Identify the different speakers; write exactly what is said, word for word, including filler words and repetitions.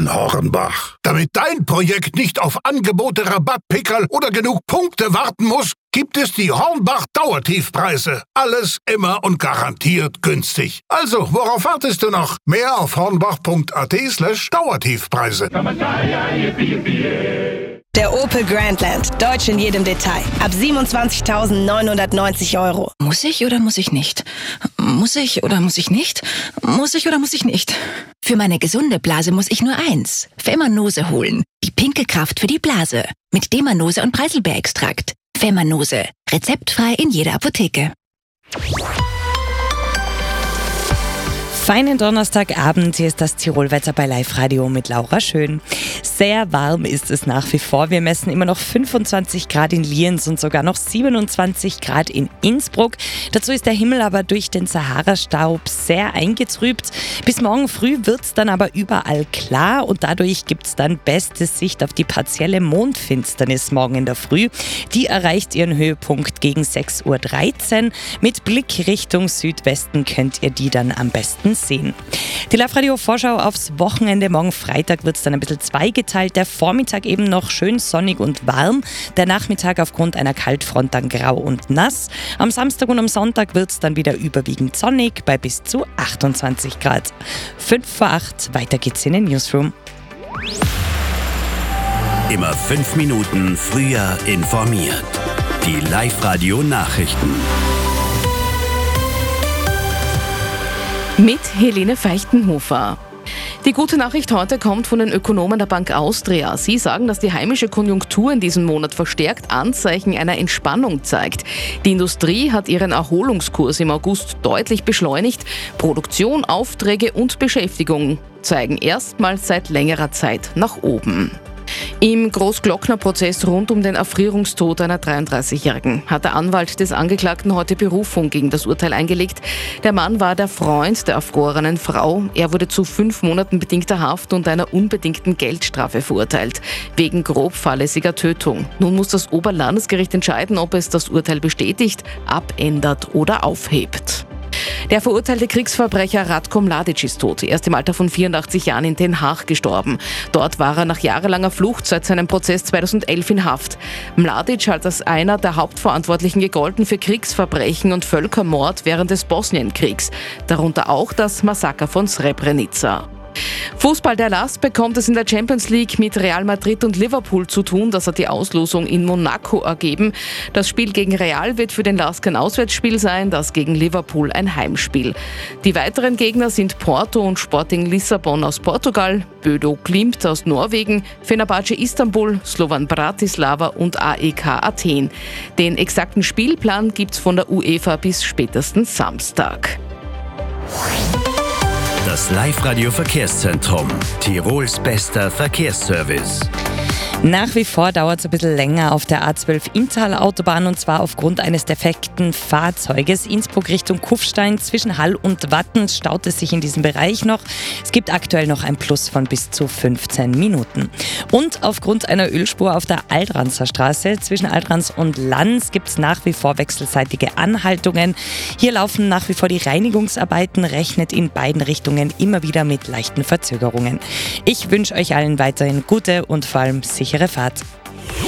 Speaker 1: in Hornbach. Damit dein Projekt nicht auf Angebote, Rabattpickerl oder genug Punkte warten muss, gibt es die Hornbach Dauertiefpreise. Alles immer und garantiert günstig. Also, worauf wartest du noch? Mehr auf hornbach.at slash Dauertiefpreise.
Speaker 2: Der Opel Grandland. Deutsch in jedem Detail. Ab siebenundzwanzigtausendneunhundertneunzig Euro.
Speaker 3: Muss ich oder muss ich nicht? Muss ich oder muss ich nicht? Muss ich oder muss ich nicht? Für meine gesunde Blase muss ich nur eins. Femanose holen. Die pinke Kraft für die Blase. Mit Demanose und Preiselbeerextrakt. Femanose. Rezeptfrei in jeder Apotheke.
Speaker 4: Feinen Donnerstagabend, hier ist das Tirolwetter bei Live Radio mit Laura Schön. Sehr warm ist es nach wie vor. Wir messen immer noch fünfundzwanzig Grad in Lienz und sogar noch siebenundzwanzig Grad in Innsbruck. Dazu ist der Himmel aber durch den Sahara-Staub sehr eingetrübt. Bis morgen früh wird es dann aber überall klar und dadurch gibt es dann beste Sicht auf die partielle Mondfinsternis morgen in der Früh. Die erreicht ihren Höhepunkt gegen sechs Uhr dreizehn. Mit Blick Richtung Südwesten könnt ihr die dann am besten sehen. Die Live-Radio-Vorschau aufs Wochenende. Morgen Freitag wird es dann ein bisschen zweigeteilt. Der Vormittag eben noch schön sonnig und warm. Der Nachmittag aufgrund einer Kaltfront dann grau und nass. Am Samstag und am Sonntag wird es dann wieder überwiegend sonnig bei bis zu achtundzwanzig Grad. fünf vor acht, weiter geht's in den Newsroom.
Speaker 5: Immer fünf Minuten früher informiert. Die Live-Radio-Nachrichten.
Speaker 6: Mit Helene Feichtenhofer. Die gute Nachricht heute kommt von den Ökonomen der Bank Austria. Sie sagen, dass die heimische Konjunktur in diesem Monat verstärkt Anzeichen einer Entspannung zeigt. Die Industrie hat ihren Erholungskurs im August deutlich beschleunigt. Produktion, Aufträge und Beschäftigung zeigen erstmals seit längerer Zeit nach oben. Im Großglockner-Prozess rund um den Erfrierungstod einer dreiunddreißigjährigen hat der Anwalt des Angeklagten heute Berufung gegen das Urteil eingelegt. Der Mann war der Freund der erfrorenen Frau. Er wurde zu fünf Monaten bedingter Haft und einer unbedingten Geldstrafe verurteilt, wegen grob fahrlässiger Tötung. Nun muss das Oberlandesgericht entscheiden, ob es das Urteil bestätigt, abändert oder aufhebt. Der verurteilte Kriegsverbrecher Ratko Mladic ist tot. Er ist im Alter von vierundachtzig Jahren in Den Haag gestorben. Dort war er nach jahrelanger Flucht seit seinem Prozess zweitausendelf in Haft. Mladic hat als einer der Hauptverantwortlichen gegolten für Kriegsverbrechen und Völkermord während des Bosnienkriegs. Darunter auch das Massaker von Srebrenica. Fußball, der Last bekommt es in der Champions League mit Real Madrid und Liverpool zu tun. Das hat die Auslosung in Monaco ergeben. Das Spiel gegen Real wird für den Last kein Auswärtsspiel sein, das gegen Liverpool ein Heimspiel. Die weiteren Gegner sind Porto und Sporting Lissabon aus Portugal, Bodo Glimt aus Norwegen, Fenerbahce Istanbul, Slovan Bratislava und A E K Athen. Den exakten Spielplan gibt's von der UEFA bis spätestens Samstag.
Speaker 5: Das Live-Radio-Verkehrszentrum. Tirols bester Verkehrsservice.
Speaker 4: Nach wie vor dauert es ein bisschen länger auf der A zwölf Inntaler Autobahn und zwar aufgrund eines defekten Fahrzeuges. Innsbruck Richtung Kufstein zwischen Hall und Wattens staut es sich in diesem Bereich noch. Es gibt aktuell noch ein Plus von bis zu fünfzehn Minuten. Und aufgrund einer Ölspur auf der Altranzer Straße zwischen Altrans und Lanz gibt es nach wie vor wechselseitige Anhaltungen. Hier laufen nach wie vor die Reinigungsarbeiten, rechnet in beiden Richtungen immer wieder mit leichten Verzögerungen. Ich wünsche euch allen weiterhin gute und vor allem sichere Fahrt.